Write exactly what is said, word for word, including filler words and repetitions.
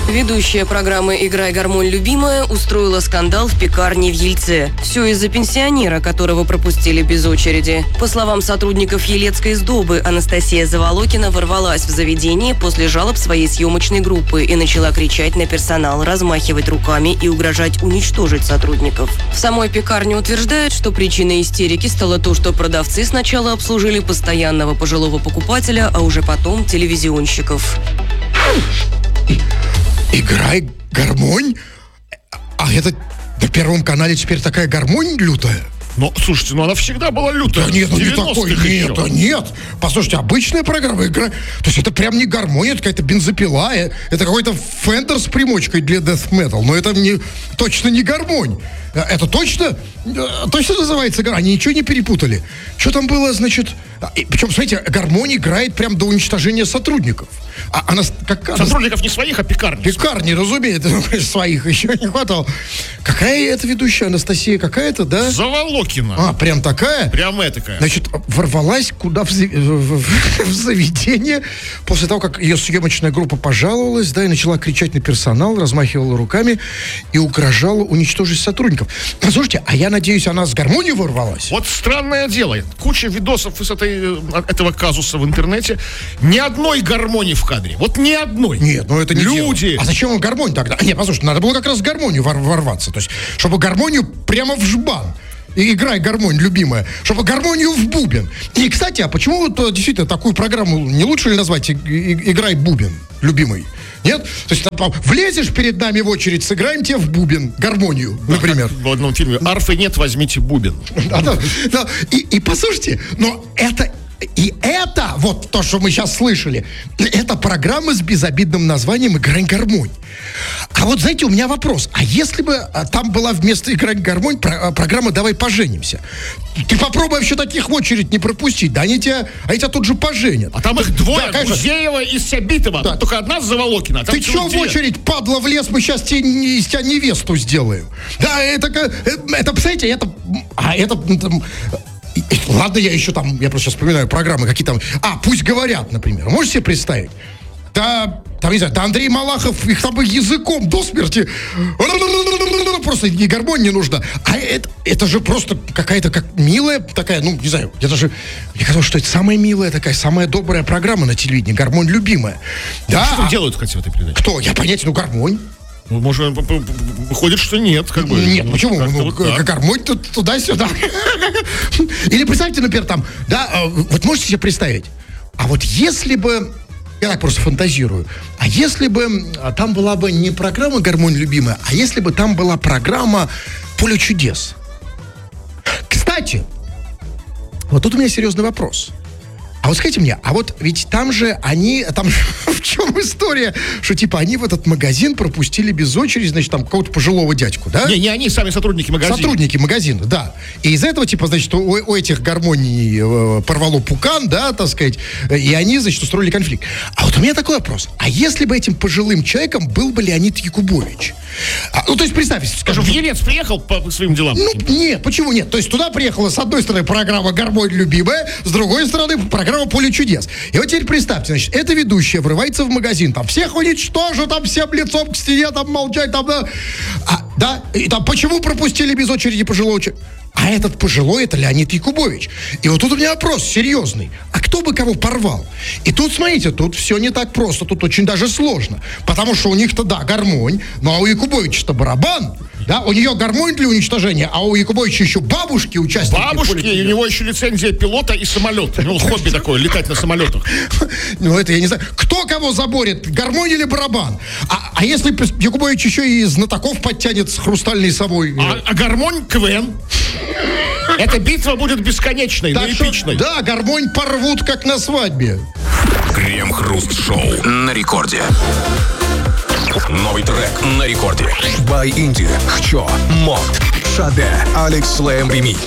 Ведущая программы «Играй, гармонь, любимая» устроила скандал в пекарне в Ельце. Все из-за пенсионера, которого пропустили без очереди. По словам сотрудников Елецкой сдобы, Анастасия Заволокина ворвалась в заведение после жалоб своей съемочной группы и начала кричать на персонал, размахивать руками и угрожать уничтожить сотрудников. В самой пекарне утверждают, что причиной истерики стало то, что продавцы сначала обслужили постоянного пожилого покупателя, а уже потом телевизионщиков. «Играй, гармонь»? А это на Первом канале теперь такая гармонь лютая? Ну, слушайте, ну она всегда была лютая. Да нет, ну не такой, нет, еще. нет. Послушайте, обычная программа игра. То есть это прям не гармония, это какая-то бензопила. Это какой-то фендер с примочкой для death metal. Но это не, точно не гармонь. Это точно, точно называется гармонь. Они ничего не перепутали. Что там было, значит... Причем, смотрите, гармонь играет прям до уничтожения сотрудников. А она, как, сотрудников она, не своих, а пекарни. Пекарни, разумеется, своих еще не хватало. Какая это ведущая, Анастасия какая-то, да? Заволокина. А, прям такая? Прям этакая. Значит, ворвалась куда в, в, в, в заведение после того, как ее съемочная группа пожаловалась, да, и начала кричать на персонал, размахивала руками и угрожала уничтожить сотрудников. Слушайте, а я надеюсь, она с гармонией ворвалась? Вот странное дело. Куча видосов из этой, этого казуса в интернете. Ни одной гармонии в кадре. Вот ни одной. Нет, ну это не люди. Дело. А зачем им гармонь тогда? Нет, послушайте, надо было как раз в гармонию вор- ворваться. То есть, чтобы гармонию прямо в жбан. И играй, гармонь, любимая. Чтобы гармонию в бубен. И, кстати, а почему вот действительно такую программу не лучше ли назвать «Играй, бубен, любимый»? Нет? То есть там, влезешь перед нами в очередь, сыграем тебе в бубен, гармонию, например. В одном фильме «Арфы нет, возьмите бубен». Да, да, да. И, и послушайте, но это... И это, вот то, что мы сейчас слышали, это программа с безобидным названием «Играй, гармонь». А вот, знаете, у меня вопрос. А если бы там была вместо «Играй, гармонь» программа «Давай поженимся»? Ты попробуй вообще таких в очередь не пропустить. Да они тебя, они тебя тут же поженят. А там их двое, да, Гузеева и Сябитова. Да. Только одна Заволокина. А ты что в очередь, падла, влез, мы сейчас тебе, из тебя невесту сделаем. Да, это, это, представляете, это... А это... Ладно, я еще там, я просто сейчас вспоминаю программы, какие там... А, «Пусть говорят», например. Можете себе представить? Да, там, не знаю, да Андрей Малахов, их там языком до смерти. Просто ни гармонь не нужна. А это, это же просто какая-то как милая такая, ну, не знаю, это же... Мне казалось, что это самая милая такая, самая добрая программа на телевидении. Гармонь любимая. Да. Что там делают, кстати, в этой передаче? Кто? Я понятия, ну, гармонь. Ну, может, выходит, что нет, как бы. Нет, ну, почему? Ну, вот гармонь тут туда-сюда. Или представьте, например, там, да, вот можете себе представить, а вот если бы, я так просто фантазирую, а если бы там была бы не программа «Гармонь любимая», а если бы там была программа «Поле чудес». Кстати, вот тут у меня серьезный вопрос. А вот скажите мне, а вот ведь там же они, там в чем история, что типа они в этот магазин пропустили без очереди, значит, там какого-то пожилого дядьку, да? Не, не они, сами сотрудники магазина. Сотрудники магазина, да. И из-за этого, типа, значит, у, у этих гармоний э, порвало пукан, да, так сказать, и они, значит, устроили конфликт. А вот у меня такой вопрос. А если бы этим пожилым человеком был бы Леонид Якубович? А, ну, то есть, представьте, скажем... В Елец приехал по своим делам? Ну, нет, почему нет? То есть, туда приехала, с одной стороны, программа «Гармонь любимая», с другой стороны, программа «Поле чудес». И вот теперь представьте, значит, эта ведущая врывается в магазин, там, всех уничтожат, там, всем лицом к стене, там, молчать, там, да. А, да, и там, почему пропустили без очереди пожилого человека? А этот пожилой, это Леонид Якубович. И вот тут у меня вопрос серьезный. А кто бы кого порвал? И тут, смотрите, тут все не так просто. Тут очень даже сложно. Потому что у них-то, да, гармонь, ну а у Якубовича-то барабан. Да, у нее гармонь для уничтожения, а у Якубовича еще бабушки, участники. Бабушки, и у него еще лицензия пилота и самолета. Ну, хобби такое, летать на самолетах. Ну, это я не знаю. Кто кого заборет, гармонь или барабан? А, а если Якубович еще и знатоков подтянет с хрустальной совой? А, а гармонь КВН? Эта битва будет бесконечной, но эпичной. Да, гармонь порвут, как на свадьбе. Крем-хруст-шоу на рекорде. Новый трек на рекорде. By Indie, Хчо, Мод, Шаде, Алекс Слэм Ремикс.